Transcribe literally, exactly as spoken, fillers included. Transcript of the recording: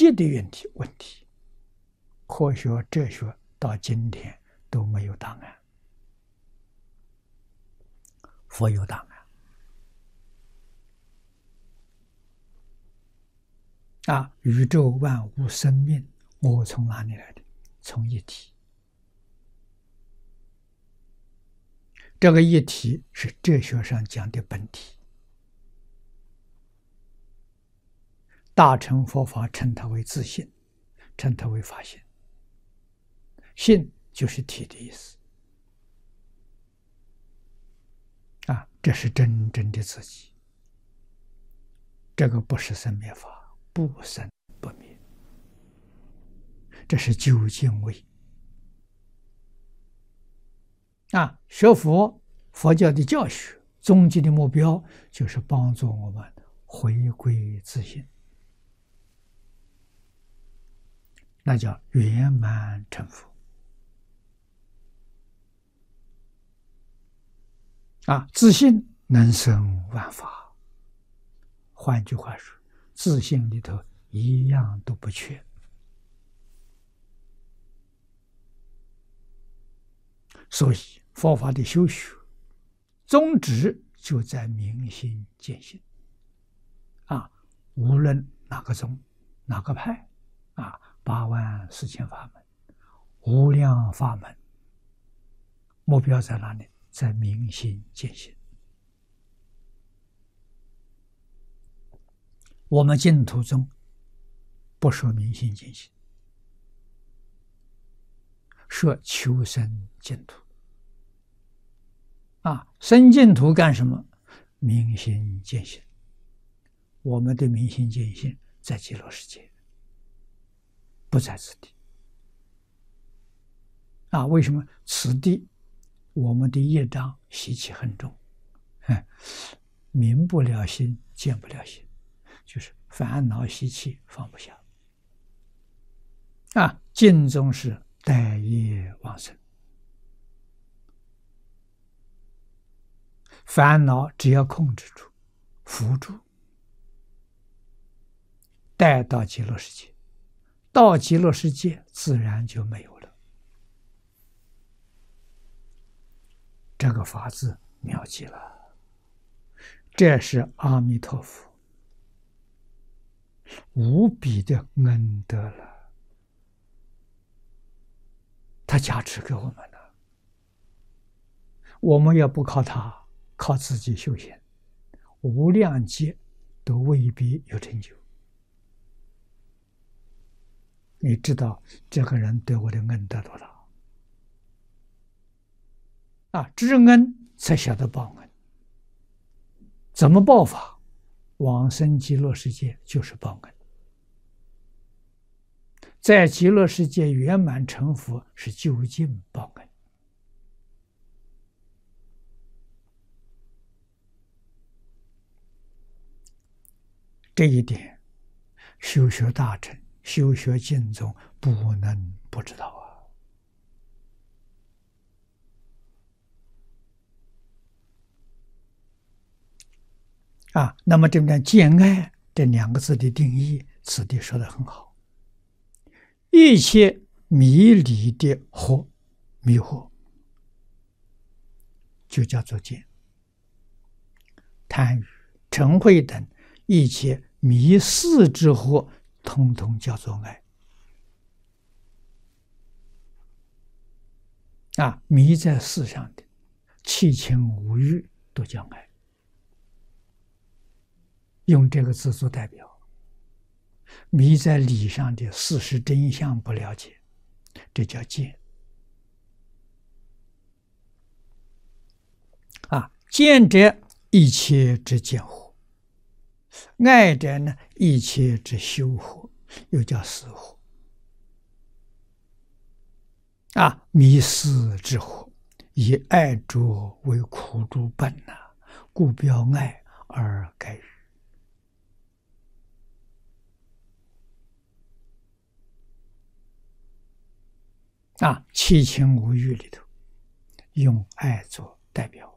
际的问题问题，科学哲学到今天都没有答案，佛有答案。啊，宇宙万物生命，我从哪里来的？从一体。这个一体是哲学上讲的本体。大乘佛法称它为自性，称它为法性。性就是体的意思。啊，这是真正的自己。这个不是生灭法，不生不灭，这是究竟位。啊，学佛，佛教的教学，终极的目标就是帮助我们回归自性，那叫圆满成佛。啊，自性能生万法。换句话说，自性里头一样都不缺。所以佛法的修学宗旨就在明心见性。啊，无论哪个宗哪个派，啊，八万四千法门，无量法门，目标在哪里？在明心见性。我们净土中不说明心见性，说求生净土。啊，生净土干什么？明心见性。我们的明心见性在极乐世界，不在此地。啊，为什么？此地我们的业障习气很重，明不了心，见不了心，就是烦恼习气放不下。啊，净宗是待业往生，烦恼只要控制住、扶住，带到极乐世界，到极乐世界自然就没有了。这个法子妙极了，这是阿弥陀佛无比的恩德了，他加持给我们了。我们要不靠他，靠自己修行，无量劫都未必有成就。你知道这个人对我的恩德多大？啊，知恩才晓得报恩。怎么报法？往生极乐世界就是报恩。在极乐世界圆满成佛是究竟报恩。这一点，修学大乘、修学净宗不能不知道啊。啊，那么这边见爱这两个字的定义，此地说得很好。一切迷离的惑、迷惑，就叫做见。贪欲、嗔恚等一切迷事之惑，统统叫做爱。啊，迷在事上的七情五欲都叫爱。用这个字做代表，迷在理上的事实真相不了解，这叫见。啊，见者一切之见惑，爱者呢一切之修惑，又叫思惑。啊，迷思之惑，以爱着为苦诸本呐、啊，故标爱而改语。啊，七情五欲里头，用爱做代表。